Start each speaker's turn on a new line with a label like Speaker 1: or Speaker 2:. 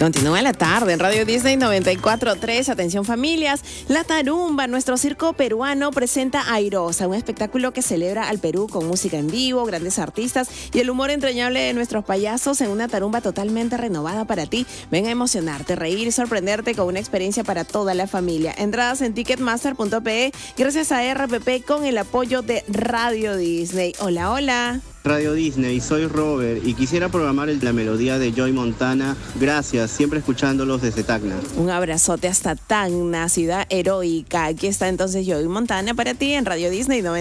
Speaker 1: Continúa la tarde en Radio Disney 94.3. Atención familias, La Tarumba, nuestro circo peruano, presenta Airosa, un espectáculo que celebra al Perú con música en vivo, grandes artistas y el humor entrañable de nuestros payasos en una tarumba totalmente renovada para ti. Ven a emocionarte, reír y sorprenderte con una experiencia para toda la familia. Entradas en ticketmaster.pe gracias a RPP con el apoyo de Radio Disney. Hola, hola.
Speaker 2: Radio Disney, soy Robert y quisiera programar la melodía de Joy Montana. Gracias, siempre escuchándolos desde Tacna.
Speaker 1: Un abrazote hasta Tacna, ciudad heroica. Aquí está entonces Joy Montana para ti en Radio Disney 90.